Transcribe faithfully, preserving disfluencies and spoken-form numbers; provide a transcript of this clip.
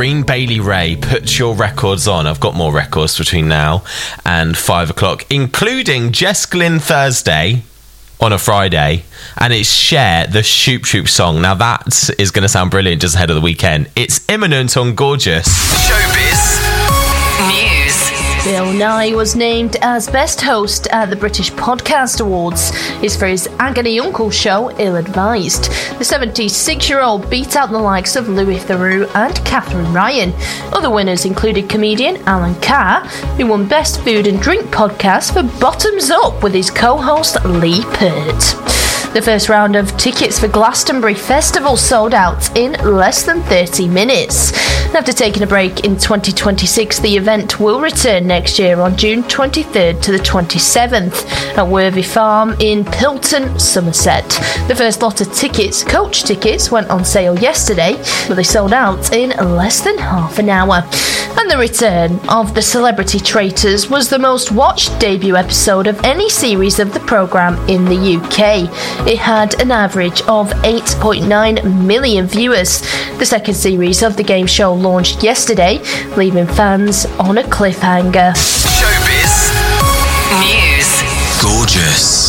Doreen Bailey Ray, put your records on. I've got more records between now and five o'clock, including Jess Glynn Thursday on a Friday, and it's Cher, the Shoop Shoop song. Now that is going to sound brilliant just ahead of the weekend. It's imminent on Gorgeous. Showbiz News. Bill Nye was named as Best Host at the British Podcast Awards. It's for his Agony Uncle show, Ill Advised. The seventy-six-year-old beat out the likes of Louis Theroux and Catherine Ryan. Other winners included comedian Alan Carr, who won Best Food and Drink Podcast for Bottoms Up with his co-host Lee Peart. The first round of tickets for Glastonbury Festival sold out in less than thirty minutes. After taking a break in twenty twenty-six, the event will return next year on June twenty-third to the twenty-seventh at Worthy Farm in Pilton, Somerset. The first lot of tickets, coach tickets, went on sale yesterday, but they sold out in less than half an hour. And the return of The Celebrity Traitors was the most watched debut episode of any series of the programme in the U K. It had an average of eight point nine million viewers. The second series of the game show launched yesterday, leaving fans on a cliffhanger. Showbiz News. Gorgeous.